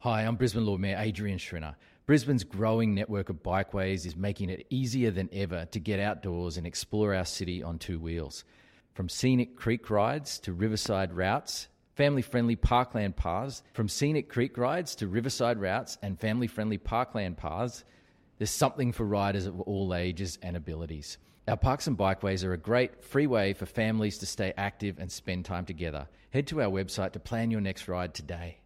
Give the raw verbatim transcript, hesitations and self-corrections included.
Hi, I'm Brisbane Lord Mayor Adrian Schrinner. Brisbane's growing network of bikeways is making it easier than ever to get outdoors and explore our city on two wheels. From scenic creek rides to riverside routes, family-friendly parkland paths, from scenic creek rides to riverside routes and family-friendly parkland paths, there's something for riders of all ages and abilities. Our parks and bikeways are a great free way for families to stay active and spend time together. Head to our website to plan your next ride today.